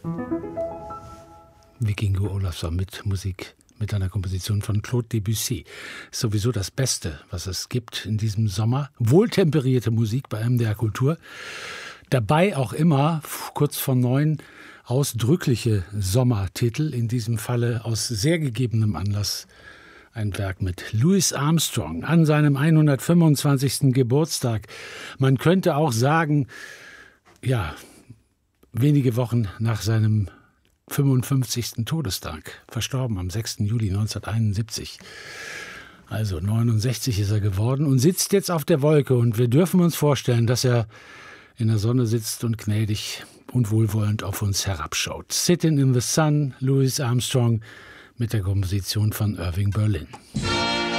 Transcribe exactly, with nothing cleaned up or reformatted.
Vikingo Olafsson mit Musik, mit einer Komposition von Claude Debussy. Ist sowieso das Beste, was es gibt in diesem Sommer. Wohltemperierte Musik bei M D R Kultur. Dabei auch immer, kurz vor neun, ausdrückliche Sommertitel. In diesem Falle aus sehr gegebenem Anlass ein Werk mit Louis Armstrong an seinem hundertfünfundzwanzigsten Geburtstag. Man könnte auch sagen, ja, wenige Wochen nach seinem fünfundfünfzigsten Todestag, verstorben am sechsten Juli neunzehnhunderteinundsiebzig. Also neunundsechzig ist er geworden und sitzt jetzt auf der Wolke. Und wir dürfen uns vorstellen, dass er in der Sonne sitzt und gnädig und wohlwollend auf uns herabschaut. Sitting in the Sun, Louis Armstrong mit der Komposition von Irving Berlin.